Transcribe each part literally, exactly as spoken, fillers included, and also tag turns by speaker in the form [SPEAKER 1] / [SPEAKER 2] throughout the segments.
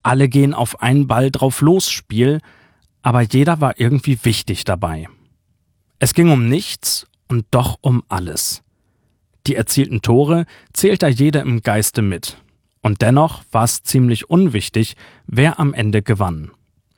[SPEAKER 1] Alle gehen auf einen Ball drauf los Spiel, aber jeder war irgendwie wichtig dabei. Es ging um nichts und doch um alles. Die erzielten Tore zählt da jeder im Geiste mit. Und dennoch war es ziemlich unwichtig, wer am Ende gewann.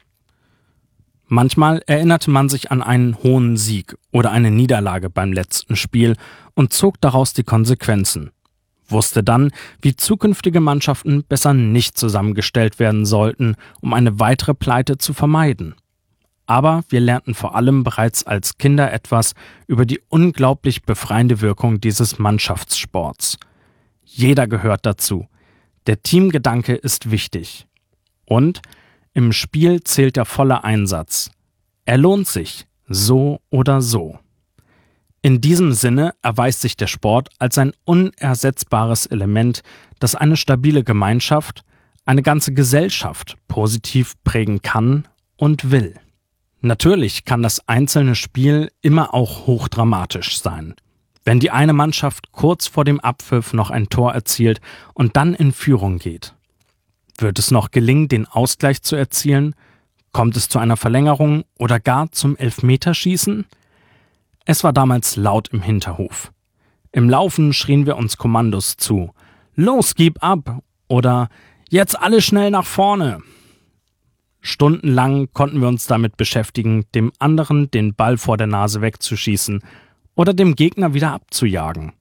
[SPEAKER 1] Manchmal erinnerte man sich an einen hohen Sieg oder eine Niederlage beim letzten Spiel und zog daraus die Konsequenzen. Wusste dann, wie zukünftige Mannschaften besser nicht zusammengestellt werden sollten, um eine weitere Pleite zu vermeiden. Aber wir lernten vor allem bereits als Kinder etwas über die unglaublich befreiende Wirkung dieses Mannschaftssports. Jeder gehört dazu. Der Teamgedanke ist wichtig. Und im Spiel zählt der volle Einsatz. Er lohnt sich, so oder so. In diesem Sinne erweist sich der Sport als ein unersetzbares Element, das eine stabile Gemeinschaft, eine ganze Gesellschaft positiv prägen kann und will. Natürlich kann das einzelne Spiel immer auch hochdramatisch sein. Wenn die eine Mannschaft kurz vor dem Abpfiff noch ein Tor erzielt und dann in Führung geht. Wird es noch gelingen, den Ausgleich zu erzielen? Kommt es zu einer Verlängerung oder gar zum Elfmeterschießen? Es war damals laut im Hinterhof. Im Laufen schrien wir uns Kommandos zu. Los, gib ab! Oder jetzt alle schnell nach vorne! Stundenlang konnten wir uns damit beschäftigen, dem anderen den Ball vor der Nase wegzuschießen oder dem Gegner wieder abzujagen.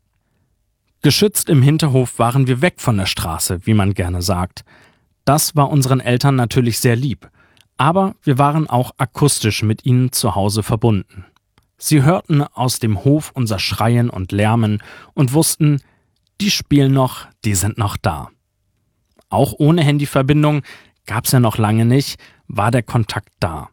[SPEAKER 1] Geschützt im Hinterhof waren wir weg von der Straße, wie man gerne sagt. Das war unseren Eltern natürlich sehr lieb, aber wir waren auch akustisch mit ihnen zu Hause verbunden. Sie hörten aus dem Hof unser Schreien und Lärmen und wussten, die spielen noch, die sind noch da. Auch ohne Handyverbindung, gab's ja noch lange nicht, war der Kontakt da.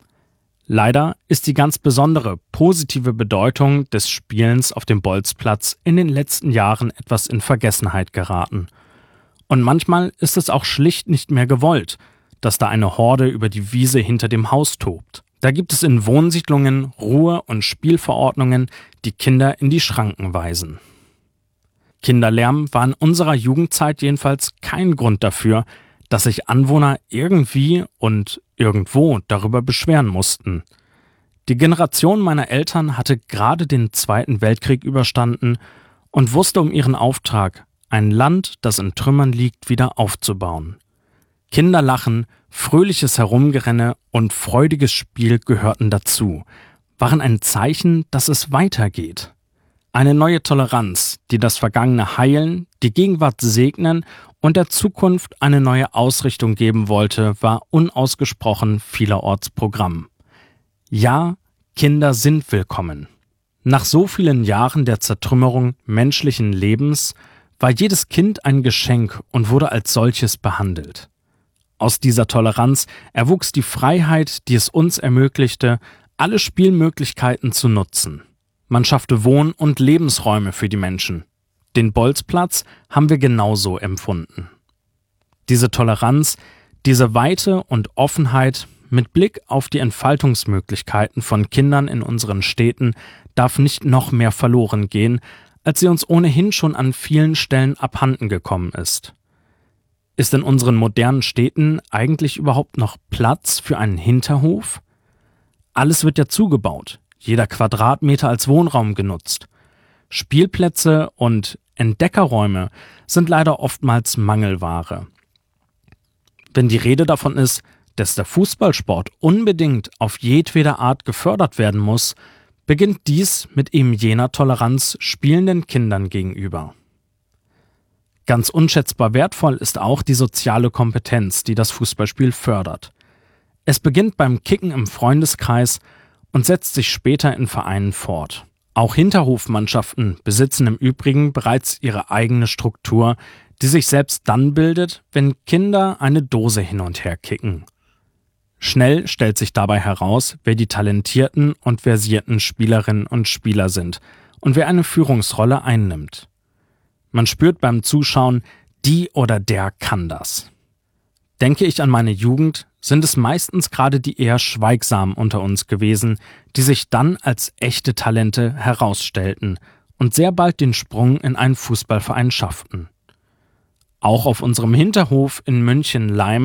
[SPEAKER 1] Leider ist die ganz besondere positive Bedeutung des Spielens auf dem Bolzplatz in den letzten Jahren etwas in Vergessenheit geraten. Und manchmal ist es auch schlicht nicht mehr gewollt, dass da eine Horde über die Wiese hinter dem Haus tobt. Da gibt es in Wohnsiedlungen Ruhe- und Spielverordnungen, die Kinder in die Schranken weisen. Kinderlärm war in unserer Jugendzeit jedenfalls kein Grund dafür, dass sich Anwohner irgendwie und irgendwo darüber beschweren mussten. Die Generation meiner Eltern hatte gerade den Zweiten Weltkrieg überstanden und wusste um ihren Auftrag, ein Land, das in Trümmern liegt, wieder aufzubauen. Kinderlachen, fröhliches Herumgerenne und freudiges Spiel gehörten dazu, waren ein Zeichen, dass es weitergeht. Eine neue Toleranz, die das Vergangene heilen, die Gegenwart segnen und der Zukunft eine neue Ausrichtung geben wollte, war unausgesprochen vielerorts Programm. Ja, Kinder sind willkommen. Nach so vielen Jahren der Zertrümmerung menschlichen Lebens war jedes Kind ein Geschenk und wurde als solches behandelt. Aus dieser Toleranz erwuchs die Freiheit, die es uns ermöglichte, alle Spielmöglichkeiten zu nutzen. Man schaffte Wohn- und Lebensräume für die Menschen. Den Bolzplatz haben wir genauso empfunden. Diese Toleranz, diese Weite und Offenheit mit Blick auf die Entfaltungsmöglichkeiten von Kindern in unseren Städten darf nicht noch mehr verloren gehen, als sie uns ohnehin schon an vielen Stellen abhanden gekommen ist. Ist in unseren modernen Städten eigentlich überhaupt noch Platz für einen Hinterhof? Alles wird ja zugebaut, jeder Quadratmeter als Wohnraum genutzt. Spielplätze und Entdeckerräume sind leider oftmals Mangelware. Wenn die Rede davon ist, dass der Fußballsport unbedingt auf jedwede Art gefördert werden muss, beginnt dies mit eben jener Toleranz spielenden Kindern gegenüber. Ganz unschätzbar wertvoll ist auch die soziale Kompetenz, die das Fußballspiel fördert. Es beginnt beim Kicken im Freundeskreis und setzt sich später in Vereinen fort. Auch Hinterhofmannschaften besitzen im Übrigen bereits ihre eigene Struktur, die sich selbst dann bildet, wenn Kinder eine Dose hin und her kicken. Schnell stellt sich dabei heraus, wer die talentierten und versierten Spielerinnen und Spieler sind und wer eine Führungsrolle einnimmt. Man spürt beim Zuschauen, die oder der kann das. Denke ich an meine Jugend, sind es meistens gerade die eher Schweigsamen unter uns gewesen, die sich dann als echte Talente herausstellten und sehr bald den Sprung in einen Fußballverein schafften. Auch auf unserem Hinterhof in München-Leim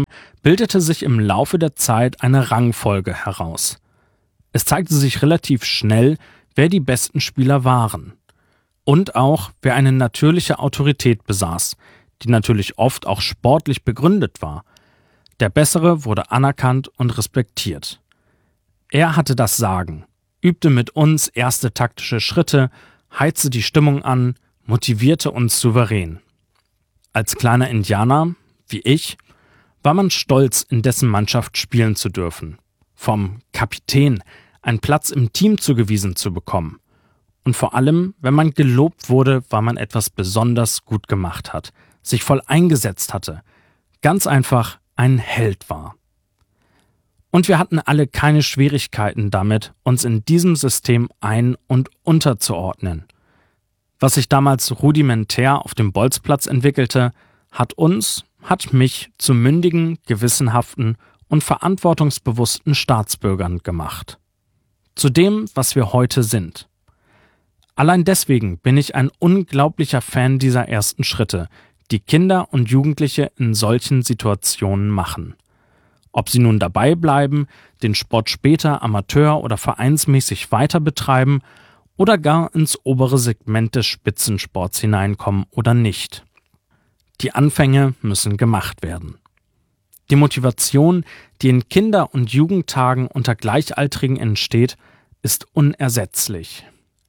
[SPEAKER 1] bildete sich im Laufe der Zeit eine Rangfolge heraus. Es zeigte sich relativ schnell, wer die besten Spieler waren. Und auch, wer eine natürliche Autorität besaß, die natürlich oft auch sportlich begründet war. Der Bessere wurde anerkannt und respektiert. Er hatte das Sagen, übte mit uns erste taktische Schritte, heizte die Stimmung an, motivierte uns souverän. Als kleiner Indianer, wie ich, war man stolz, in dessen Mannschaft spielen zu dürfen, vom Kapitän einen Platz im Team zugewiesen zu bekommen. Und vor allem, wenn man gelobt wurde, weil man etwas besonders gut gemacht hat, sich voll eingesetzt hatte, ganz einfach ein Held war. Und wir hatten alle keine Schwierigkeiten damit, uns in diesem System ein- und unterzuordnen. Was sich damals rudimentär auf dem Bolzplatz entwickelte, hat uns, hat mich zu mündigen, gewissenhaften und verantwortungsbewussten Staatsbürgern gemacht. Zu dem, was wir heute sind. Allein deswegen bin ich ein unglaublicher Fan dieser ersten Schritte, die Kinder und Jugendliche in solchen Situationen machen. Ob sie nun dabei bleiben, den Sport später amateur- oder vereinsmäßig weiter betreiben oder gar ins obere Segment des Spitzensports hineinkommen oder nicht. Die Anfänge müssen gemacht werden. Die Motivation, die in Kinder- und Jugendtagen unter Gleichaltrigen entsteht, ist unersetzlich.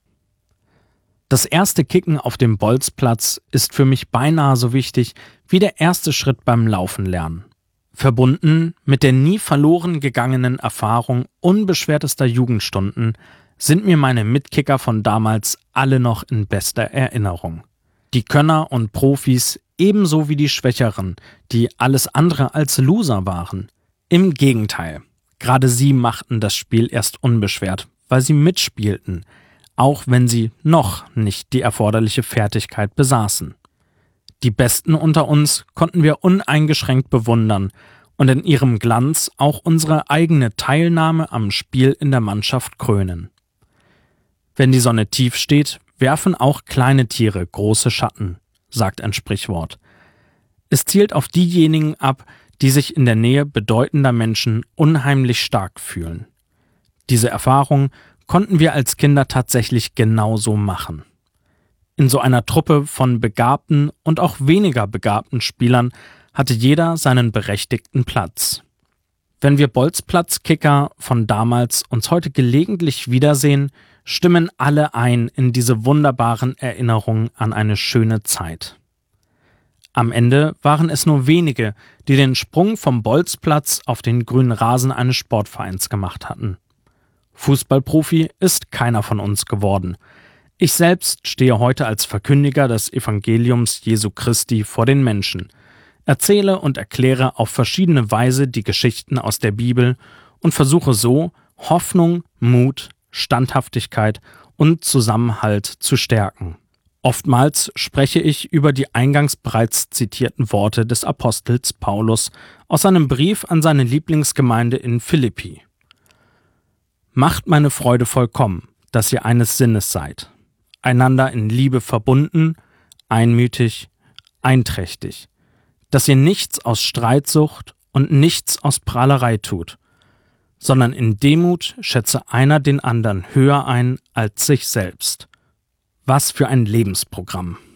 [SPEAKER 1] Das erste Kicken auf dem Bolzplatz ist für mich beinahe so wichtig wie der erste Schritt beim Laufen lernen. Verbunden mit der nie verloren gegangenen Erfahrung unbeschwertester Jugendstunden sind mir meine Mitkicker von damals alle noch in bester Erinnerung. Die Könner und Profis ebenso wie die Schwächeren, die alles andere als Loser waren. Im Gegenteil, gerade sie machten das Spiel erst unbeschwert, weil sie mitspielten, auch wenn sie noch nicht die erforderliche Fertigkeit besaßen. Die Besten unter uns konnten wir uneingeschränkt bewundern und in ihrem Glanz auch unsere eigene Teilnahme am Spiel in der Mannschaft krönen. Wenn die Sonne tief steht, werfen auch kleine Tiere große Schatten, sagt ein Sprichwort. Es zielt auf diejenigen ab, die sich in der Nähe bedeutender Menschen unheimlich stark fühlen. Diese Erfahrung konnten wir als Kinder tatsächlich genauso machen. In so einer Truppe von begabten und auch weniger begabten Spielern hatte jeder seinen berechtigten Platz. Wenn wir Bolzplatzkicker von damals uns heute gelegentlich wiedersehen, stimmen alle ein in diese wunderbaren Erinnerungen an eine schöne Zeit. Am Ende waren es nur wenige, die den Sprung vom Bolzplatz auf den grünen Rasen eines Sportvereins gemacht hatten. Fußballprofi ist keiner von uns geworden. Ich selbst stehe heute als Verkündiger des Evangeliums Jesu Christi vor den Menschen, erzähle und erkläre auf verschiedene Weise die Geschichten aus der Bibel und versuche so, Hoffnung, Mut, Standhaftigkeit und Zusammenhalt zu stärken. Oftmals spreche ich über die eingangs bereits zitierten Worte des Apostels Paulus aus seinem Brief an seine Lieblingsgemeinde in Philippi. Macht meine Freude vollkommen, dass ihr eines Sinnes seid, einander in Liebe verbunden, einmütig, einträchtig, dass ihr nichts aus Streitsucht und nichts aus Prahlerei tut, sondern in Demut schätze einer den anderen höher ein als sich selbst. Was für ein Lebensprogramm!